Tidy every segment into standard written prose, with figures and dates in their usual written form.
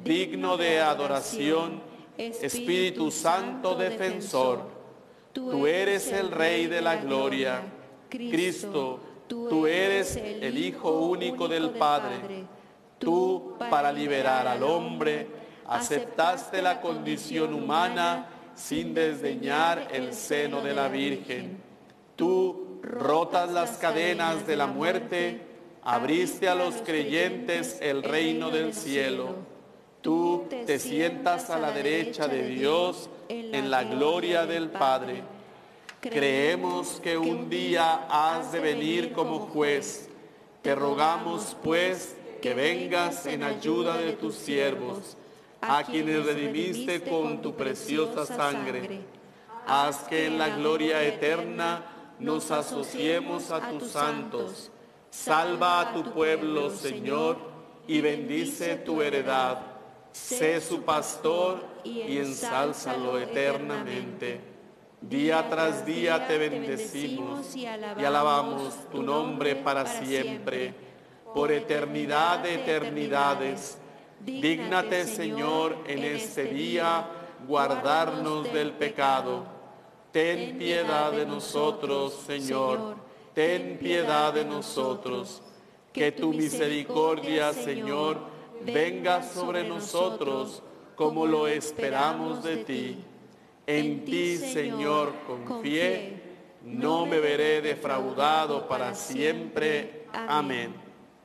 digno de adoración, Espíritu Santo defensor. Tú eres el Rey de la gloria. Cristo, tú eres el Hijo único del Padre. Tú, para liberar al hombre, aceptaste la condición humana sin desdeñar el seno de la Virgen. Tú rotas las cadenas de la muerte, abriste a los creyentes el reino del cielo. Tú te sientas a la derecha de Dios en la gloria del Padre. Creemos que un día has de venir como juez. Te rogamos, pues, que vengas en ayuda de tus siervos, a quienes redimiste con tu preciosa sangre. Haz que en la gloria eterna nos asociemos a tus santos. Salva a tu pueblo, Señor, y bendice tu heredad. Sé su pastor y ensálzalo eternamente. Día tras día te bendecimos y alabamos tu nombre para siempre, por eternidad de eternidades. Dígnate, Señor, en este día guardarnos del pecado. Ten piedad de nosotros, Señor, ten piedad de nosotros. Que tu misericordia, Señor, venga sobre nosotros como lo esperamos de ti. En ti, Señor, confié, no me veré defraudado para siempre. Amén.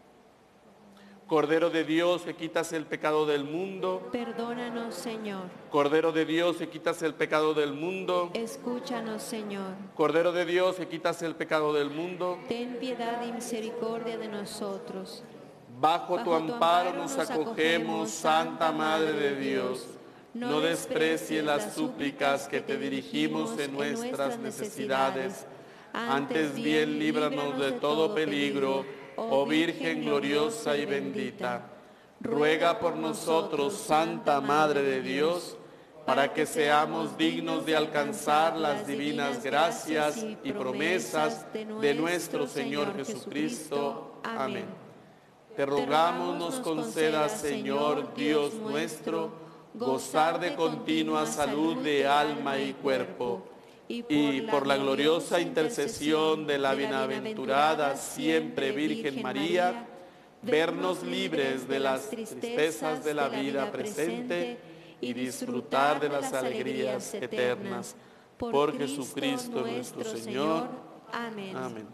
Cordero de Dios, que quitas el pecado del mundo, perdónanos, Señor. Cordero de Dios, que quitas el pecado del mundo, Escúchanos, Señor. Cordero de Dios, que quitas el pecado del mundo, ten piedad y misericordia de nosotros. Bajo tu amparo nos acogemos, Santa Madre de Dios. No desprecies las súplicas que te dirigimos en nuestras necesidades. Antes bien, líbranos de todo peligro, oh Virgen gloriosa y bendita. Ruega por nosotros, Santa Madre de Dios, para que seamos dignos de alcanzar las divinas gracias y promesas de nuestro Señor Jesucristo. Amén. Te rogamos nos concedas, Señor Dios nuestro, gozar de continua salud de alma y cuerpo, y por la gloriosa intercesión de la bienaventurada siempre Virgen María, vernos libres de las tristezas de la vida presente y disfrutar de las alegrías eternas. Por Jesucristo nuestro Señor. Amén. Amén.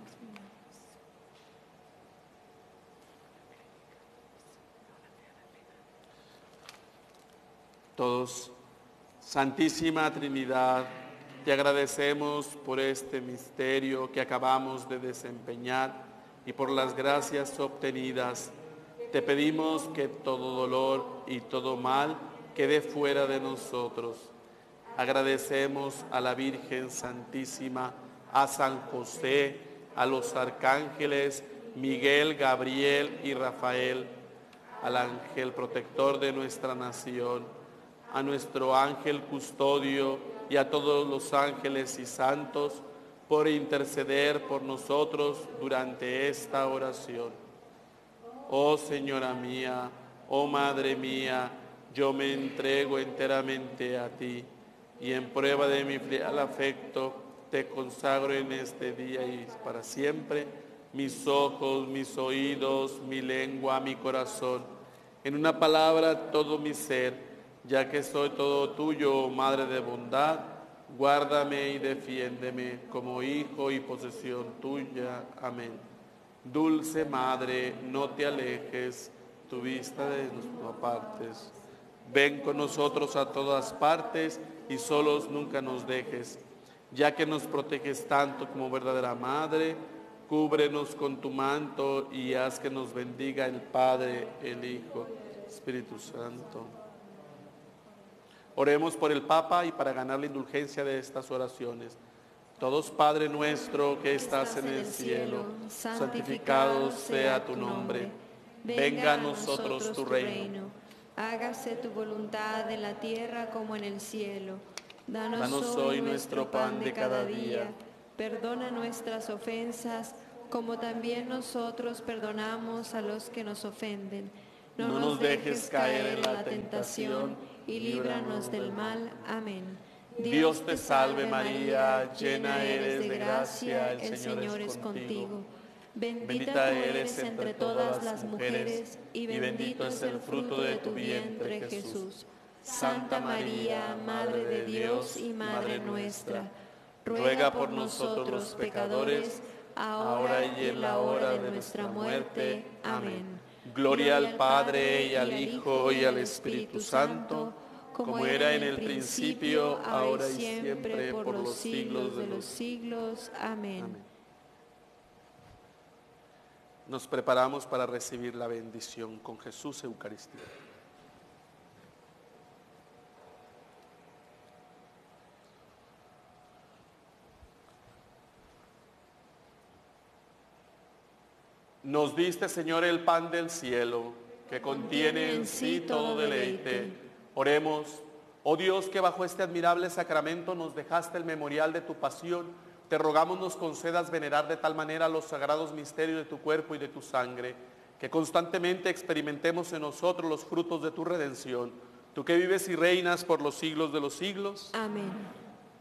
Todos, Santísima Trinidad, te agradecemos por este misterio que acabamos de desempeñar y por las gracias obtenidas. Te pedimos que todo dolor y todo mal quede fuera de nosotros. Agradecemos a la Virgen Santísima, a San José, a los arcángeles Miguel, Gabriel y Rafael, al ángel protector de nuestra nación, a nuestro ángel custodio y a todos los ángeles y santos, por interceder por nosotros durante esta oración. Oh Señora mía, oh Madre mía, yo me entrego enteramente a ti, y en prueba de mi filial afecto, te consagro en este día y para siempre mis ojos, mis oídos, mi lengua, mi corazón, en una palabra todo mi ser, ya que soy todo tuyo, oh Madre de bondad. Guárdame y defiéndeme como hijo y posesión tuya. Amén. Dulce Madre, no te alejes, tu vista de nos no apartes. Ven con nosotros a todas partes y solos nunca nos dejes. Ya que nos proteges tanto como verdadera Madre, cúbrenos con tu manto y haz que nos bendiga el Padre, el Hijo, Espíritu Santo. Oremos por el Papa y para ganar la indulgencia de estas oraciones. Todos, Padre nuestro que estás en el cielo, santificado sea tu nombre. Venga a nosotros tu reino. Hágase tu voluntad en la tierra como en el cielo. Danos hoy nuestro pan de cada día. Perdona nuestras ofensas, como también nosotros perdonamos a los que nos ofenden. No nos dejes caer en la tentación y líbranos del mal. Amén. Dios te salve María, llena eres de gracia, el Señor es contigo. Bendita tú eres entre todas las mujeres, y bendito es el fruto de tu vientre, Jesús. Santa María, Madre de Dios y Madre nuestra, ruega por nosotros pecadores, ahora y en la hora de nuestra muerte. Amén. Gloria al Padre, y al Hijo, y al Espíritu Santo, como era en el principio, ahora y siempre, por los siglos de los siglos. Amén. Amén. Nos preparamos para recibir la bendición con Jesús Eucaristía. Nos diste, Señor, el pan del cielo, que contiene en sí todo deleite. Oremos. Oh Dios, que bajo este admirable sacramento nos dejaste el memorial de tu pasión, te rogamos nos concedas venerar de tal manera los sagrados misterios de tu cuerpo y de tu sangre, que constantemente experimentemos en nosotros los frutos de tu redención. Tú que vives y reinas por los siglos de los siglos. Amén.